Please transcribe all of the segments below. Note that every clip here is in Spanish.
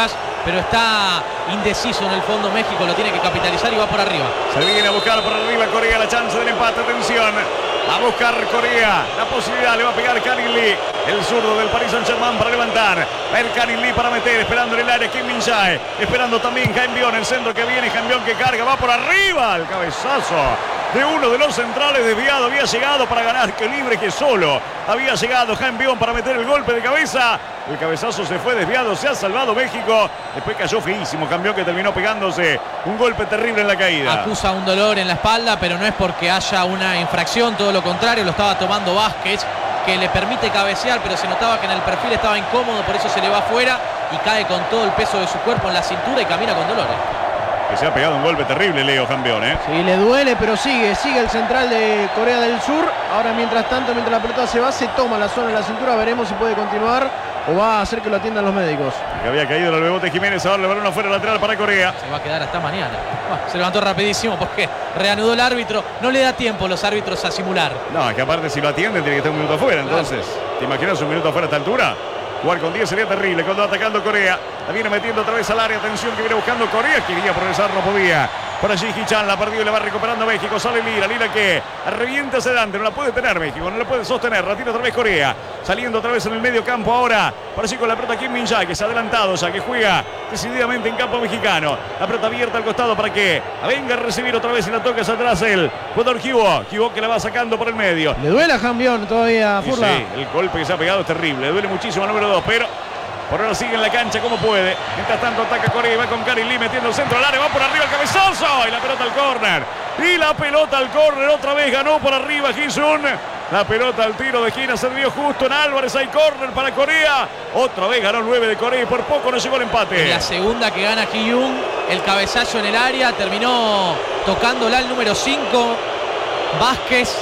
pero está indeciso en el fondo. México lo tiene que capitalizar y va por arriba. Se viene a buscar por arriba Corea la chance del empate. Atención, a buscar Corea la posibilidad, le va a pegar Karin Lee, el zurdo del Paris Saint-Germain, para levantar. Va a ir Karin Lee para meter, esperando en el área Kim Min-jae, esperando también Jae-byung, el centro que viene, Jae-byung que carga, va por arriba, el cabezazo de uno de los centrales desviado, había llegado para ganar, que libre que solo había llegado Jae-byung para meter el golpe de cabeza. El cabezazo se fue desviado, se ha salvado México. Después cayó feísimo Jae-byung, que terminó pegándose un golpe terrible en la caída. Acusa un dolor en la espalda, pero no es porque haya una infracción, todo lo contrario, lo estaba tomando Vázquez, que le permite cabecear, pero se notaba que en el perfil estaba incómodo, por eso se le va afuera y cae con todo el peso de su cuerpo en la cintura y camina con dolores. Que se ha pegado un golpe terrible Leo Jae-byung, ¿eh? Sí, le duele, pero sigue el central de Corea del Sur. Ahora, mientras tanto, mientras la pelota se va, se toma la zona de la cintura. Veremos si puede continuar o va a hacer que lo atiendan los médicos. Que había caído el Bebote Jiménez, ahora le balón afuera lateral para Corea. Se va a quedar hasta mañana. Se levantó rapidísimo porque reanudó el árbitro. No le da tiempo a los árbitros a simular. No, es que aparte si lo atienden tiene que estar un minuto afuera, entonces. ¿Te imaginas un minuto afuera a esta altura? Jugar con 10 sería terrible. Cuando atacando Corea, la viene metiendo otra vez al área. Atención que viene buscando Corea. Quería progresar, no podía. Por allí Hichan la perdió y la va recuperando México. Sale Lira, Lira que revienta hacia adelante. No la puede tener México, no la puede sostener. La tira otra vez Corea. Saliendo otra vez en el medio campo ahora. Por allí con la pelota Kim Min-jae, que se ha adelantado ya, que juega decididamente en campo mexicano. La pelota abierta al costado para que venga a recibir otra vez y la toca hacia atrás el jugador Hyo. Hyo que la va sacando por el medio. Le duele a Jae-byung todavía, Furla. Sí, el golpe que se ha pegado es terrible. Le duele muchísimo al número 2, pero por ahora sigue en la cancha como puede. Mientras tanto ataca Corea y va con Karin Lee metiendo el centro al área. Va por arriba el cabezazo. Y la pelota al córner. Y la pelota al córner. Otra vez ganó por arriba Ji-sun. La pelota al tiro de esquina se dio justo en Álvarez. Hay córner para Corea. Otra vez ganó 9 de Corea y por poco no llegó el empate. La segunda que gana Ji-young. El cabezazo en el área. Terminó tocándola el número 5. Vázquez.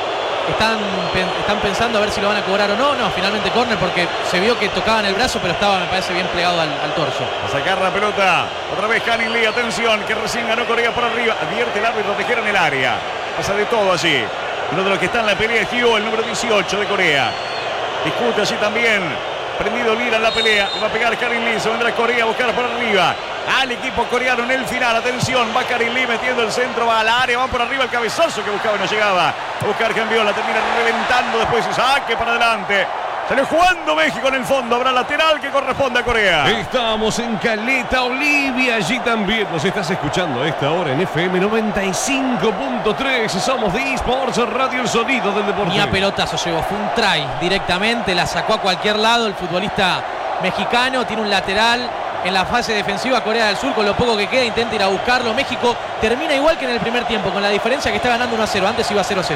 Están pensando a ver si lo van a cobrar o no. No, finalmente córner porque se vio que tocaban el brazo, pero estaba, me parece, bien plegado al torso. A sacar la pelota. Otra vez Karin Lee. Atención, que recién ganó Corea por arriba. Advierte el árbitro, tejera en el área. Pasa de todo allí. Uno de los que está en la pelea es Hyo, el número 18 de Corea. Discute allí también. Prendido Lira en la pelea. Le va a pegar Karin Lee. Se vendrá Corea a buscar por arriba al equipo coreano en el final. Atención, va Karin Lee metiendo el centro, va al área, va por arriba el cabezazo que buscaba y no llegaba. A buscar Jae-byung, la termina reventando después y saque para adelante. Salió jugando México en el fondo. Habrá lateral que corresponde a Corea. Estamos en Caleta, Olivia. Allí también nos estás escuchando a esta hora en FM 95.3. Somos de eSports Radio, el sonido del deporte. Ni a pelotazo llegó, fue un try directamente. La sacó a cualquier lado el futbolista mexicano. Tiene un lateral en la fase defensiva Corea del Sur. Con lo poco que queda intenta ir a buscarlo. México termina igual que en el primer tiempo, con la diferencia que está ganando 1-0. Antes iba 0-0.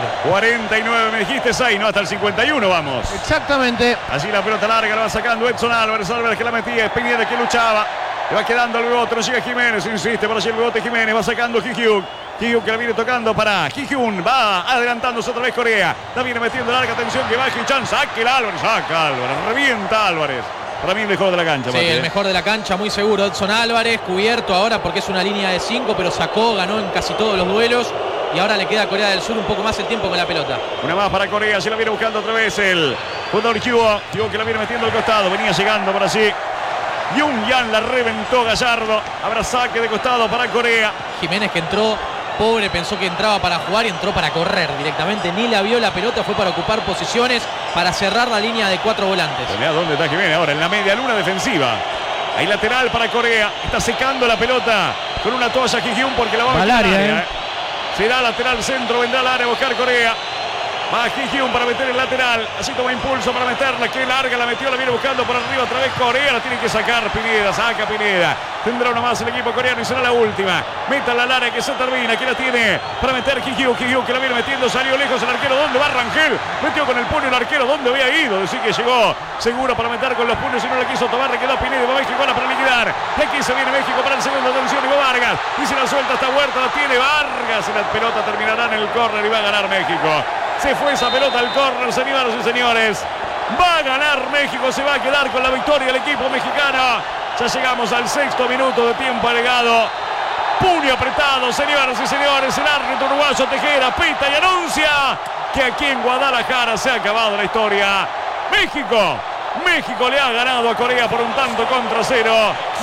49 me dijiste, 6, no, hasta el 51 vamos. Exactamente. Allí la pelota larga la va sacando Edson Álvarez. Álvarez que la metía, Espineda que luchaba. Le va quedando el Bebote, no llega Jiménez, insiste por allí el Bebote Jiménez. Va sacando Ji-hyun. Ji-hyun que la viene tocando para Ji-hyun. Va adelantándose otra vez Corea. La viene metiendo larga, atención que va Hichan. Saque el Álvarez, saca Álvarez, revienta Álvarez. Para mí el mejor de la cancha. Sí, el mejor de la cancha, muy seguro. Edson Álvarez, cubierto ahora porque es una línea de 5, pero sacó, ganó en casi todos los duelos. Y ahora le queda a Corea del Sur un poco más el tiempo con la pelota. Una más para Corea, se la viene buscando otra vez el jugador Hyo. Hyo que la viene metiendo al costado, venía llegando por allí. Jung-yan la reventó Gallardo. Habrá saque de costado para Corea. Jiménez que entró, pobre, pensó que entraba para jugar y entró para correr directamente. Ni la vio la pelota, fue para ocupar posiciones, para cerrar la línea de 4 volantes. Mirá dónde está Jiménez ahora, en la media luna defensiva. Hay lateral para Corea. Está secando la pelota con una toalla Ji-hyun porque la va a meter al área. Será lateral centro, vendrá al área a buscar Corea. Va Ji-hyun para meter el lateral. Así toma impulso para meterla. Qué larga la metió, la viene buscando por arriba otra vez Corea. La tiene que sacar Pineda. Saca Pineda. Tendrá una más el equipo coreano y será la última. Métala al área que se termina. Aquí la tiene para meter Ji-hyun. Ji-hyun que la viene metiendo. Salió lejos el arquero. ¿Dónde va Rangel? Metió con el puño el arquero. ¿Dónde había ido? Decir que llegó seguro para meter con los puños y no la quiso tomar. Le quedó Pineda. Va México ahora para liquidar. Y aquí se viene México para el segundo. Atención. Y va Vargas. Y si la suelta está Huerta. La tiene Vargas. Y la pelota terminará en el córner y va a ganar México. Se fue esa pelota al córner, señoras y señores. Va a ganar México, se va a quedar con la victoria el equipo mexicano. Ya llegamos al 6º minuto de tiempo agregado. Puño apretado, señoras y señores. El árbitro uruguayo Tejera pita y anuncia que aquí en Guadalajara se ha acabado la historia. México le ha ganado a Corea por 1-0.